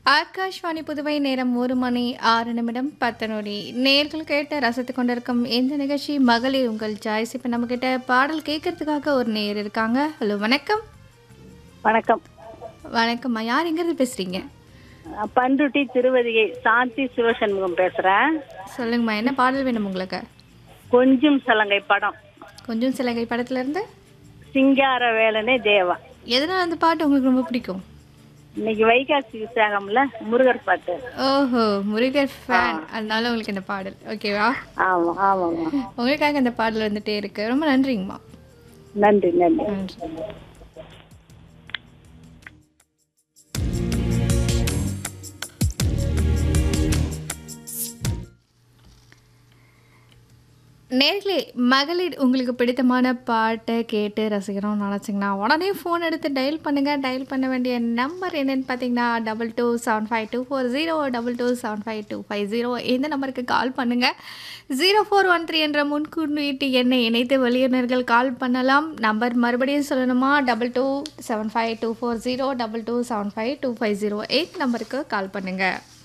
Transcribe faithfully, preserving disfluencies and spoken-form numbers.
ஆகாஷ்வாணி புதுவை நேரம் ஒரு மணி ஆறு நிமிடம் பத்து நொடி. நேர்கள் கேட்டு ரசித்துக் கொண்டிருக்கும் இந்த நிகழ்ச்சி மகளிர் உங்கள் சாய்ஸ். இப்போ நம்மக்கிட்ட பாடல் கேட்கறதுக்காக ஒரு நேயர் இருக்காங்க. ஹலோ, வணக்கம். வணக்கம். வணக்கம்மா, யார் எங்கேருந்து பேசுறீங்க? அஹ் பண்ருட்டி திருவதிகை சாந்தி சிவசண்முகம் பேசுறேன். சொல்லுங்கம்மா, என்ன பாடல் வேணும் உங்களுக்கு? கொஞ்சம் சலங்கை படம். கொஞ்சம் சிலகை படத்துல இருந்து. சிங்கார வேலனே தேவா. எதனால் அந்த பாட்டு உங்களுக்கு ரொம்ப பிடிக்கும்? இன்னைக்கு வைகாசி விசாகம்ல முருகர் பாட்டு. ஓஹோ, முருகர் ஃபேன், அதனால உங்களுக்கு இந்த பாடல் ஓகேவா? ஆமா ஆமாம்மா. உங்களுக்காக இந்த பாடல் வந்துட்டே இருக்கு. ரொம்ப நன்றிங்கம்மா. நன்றி நன்றி. நன்றி. நேர்களே, மகளிர் உங்களுக்கு பிடித்தமான பாட்டை கேட்டு ரசிக்கணும்னு நினச்சிங்கன்னா உடனே ஃபோன் எடுத்து டயல் பண்ணுங்கள். டயல் பண்ண வேண்டிய நம்பர் என்னென்னு பார்த்தீங்கன்னா double two seven five two four zero double two seven five two five zero இந்த நம்பருக்கு கால் பண்ணுங்கள். ஜீரோ ஃபோர் ஒன் த்ரீ என்ற முன்கூட்டிட்டு எண்ணை இணைத்து வெளியினர்கள் கால் பண்ணலாம். நம்பர் மறுபடியும் சொல்லணுமா? Double two seven five two four zero double two seven five two five zero eight நம்பருக்கு கால் பண்ணுங்கள்.